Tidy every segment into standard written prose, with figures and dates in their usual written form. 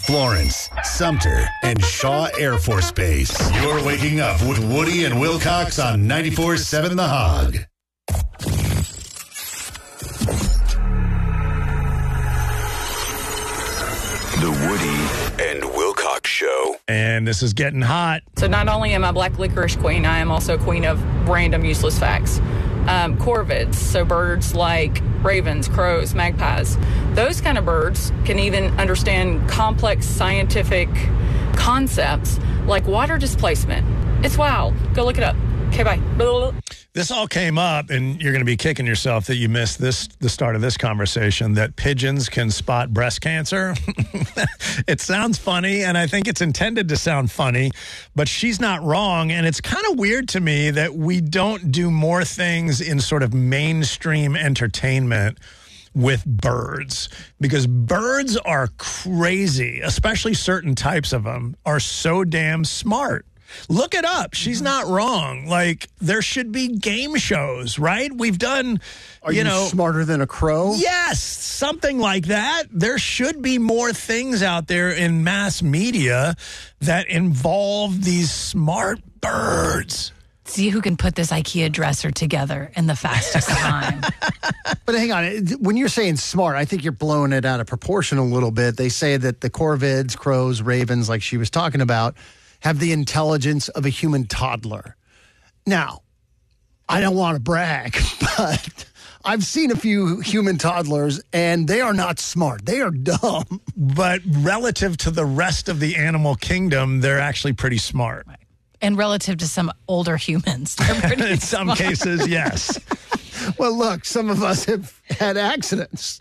Florence, Sumter, and Shaw Air Force Base. You're waking up with Woody and Wilcox on 94.7 The Hog. The Woody and Wilcox Show. And this is getting hot. So not only am I black licorice queen, I am also queen of random useless facts. Corvids, so birds like ravens, crows, magpies. Those kind of birds can even understand complex scientific concepts like water displacement. It's wild. Go look it up. Okay, bye. This all came up, and you're going to be kicking yourself that you missed the start of this conversation, that pigeons can spot breast cancer. It sounds funny, and I think it's intended to sound funny, but she's not wrong. And it's kind of weird to me that we don't do more things in sort of mainstream entertainment with birds, because birds are crazy, especially certain types of them are so damn smart. Look it up. She's not wrong. Like, there should be game shows, right? We've done, Are you smarter than a crow? Yes, something like that. There should be more things out there in mass media that involve these smart birds. See who can put this IKEA dresser together in the fastest time. But hang on. When you're saying smart, I think you're blowing it out of proportion a little bit. They say that the corvids, crows, ravens, like she was talking about, have the intelligence of a human toddler. Now, I don't want to brag, but I've seen a few human toddlers, and they are not smart. They are dumb. But relative to the rest of the animal kingdom, they're actually pretty smart. Right. And relative to some older humans, they're pretty In some cases, yes. Well, look, some of us have had accidents.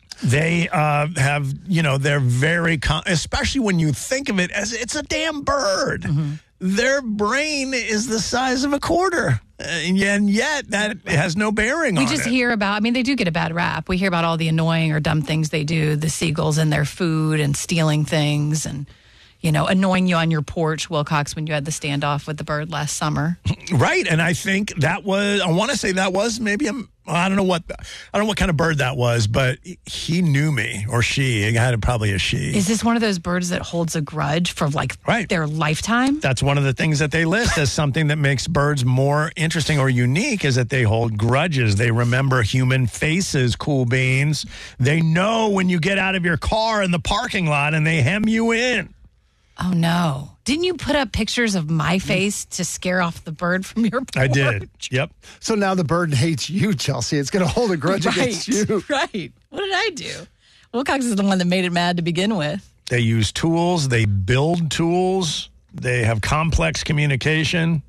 They have, they're very, especially when you think of it as it's a damn bird. Mm-hmm. Their brain is the size of a quarter. And yet that has no bearing on it. We just hear about, they do get a bad rap. We hear about all the annoying or dumb things they do, the seagulls and their food and stealing things and, annoying you on your porch, Wilcox, when you had the standoff with the bird last summer. Right. And I think that was, I want to say that was maybe I don't know what kind of bird that was, but he knew me, or she. It had probably a she. Is this one of those birds that holds a grudge for their lifetime? That's one of the things that they list as something that makes birds more interesting or unique, is that they hold grudges. They remember human faces, cool beans. They know when you get out of your car in the parking lot and they hem you in. Oh, no. Didn't you put up pictures of my face to scare off the bird from your porch? I did. Yep. So now the bird hates you, Chelsea. It's going to hold a grudge against you. Right. What did I do? Wilcox is the one that made it mad to begin with. They use tools. They build tools. They have complex communication.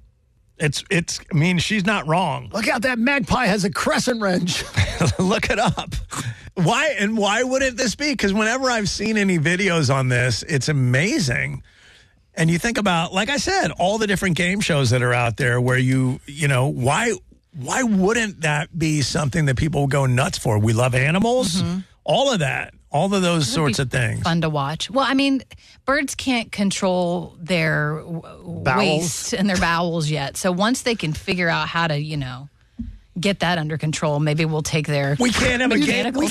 She's not wrong. Look out, that magpie has a crescent wrench. Look it up. Why wouldn't this be? Because whenever I've seen any videos on this, it's amazing. And you think about, like I said, all the different game shows that are out there where why wouldn't that be something that people go nuts for? We love animals, all of that. All of those sorts of things. Fun to watch. Well, birds can't control their waste and their bowels yet. So once they can figure out how to, get that under control, maybe we'll take their We can't have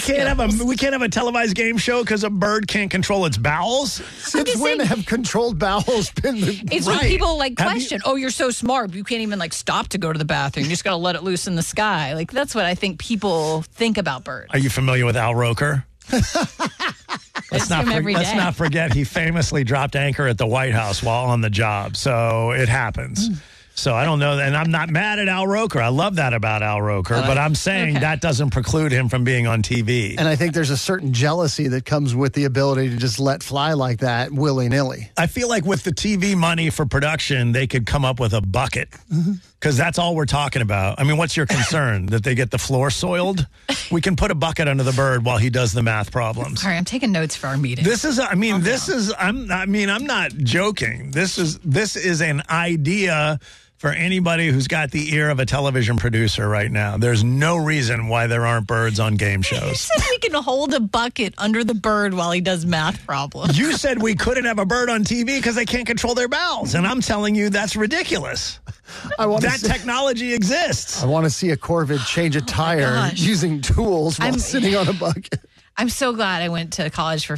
a televised game show because a bird can't control its bowels. Since when have controlled bowels been It's when people question, you're so smart, you can't even stop to go to the bathroom. You just got to let it loose in the sky. That's what I think people think about birds. Are you familiar with Al Roker? Let's not forget he famously dropped anchor at the White House while on the job. So it happens. So I don't know. And I'm not mad at Al Roker. I love that about Al Roker. But I'm saying that doesn't preclude him from being on TV. And I think there's a certain jealousy that comes with the ability to just let fly like that willy-nilly. I feel like with the TV money for production, they could come up with a bucket. Because that's all we're talking about. What's your concern? That they get the floor soiled? We can put a bucket under the bird while he does the math problems. Sorry, I'm taking notes for our meeting. I'm not joking. This is an idea for anybody who's got the ear of a television producer right now. There's no reason why there aren't birds on game shows. You said we can hold a bucket under the bird while he does math problems. You said we couldn't have a bird on TV because they can't control their bowels. And I'm telling you, that's ridiculous. Technology exists. I want to see a corvid change a tire using tools while sitting on a bucket. I'm so glad I went to college for